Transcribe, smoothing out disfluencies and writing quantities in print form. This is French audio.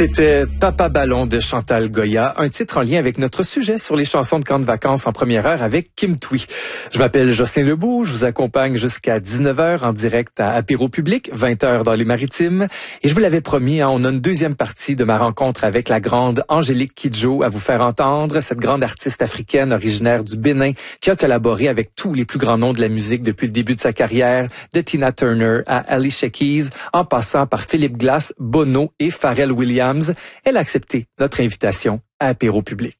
C'était Papa Ballon de Chantal Goya, un titre en lien avec notre sujet sur les chansons de camp de vacances en première heure avec Kim Thuy. Je m'appelle Jocelyn Lebeau, je vous accompagne jusqu'à 19h en direct à Apéro Public, 20h dans les Maritimes. Et je vous l'avais promis, on a une deuxième partie de ma rencontre avec la grande Angélique Kidjo à vous faire entendre, cette grande artiste africaine originaire du Bénin qui a collaboré avec tous les plus grands noms de la musique depuis le début de sa carrière, de Tina Turner à Alicia Keys, en passant par Philip Glass, Bono et Pharrell Williams. Elle a accepté notre invitation à Apéro Public.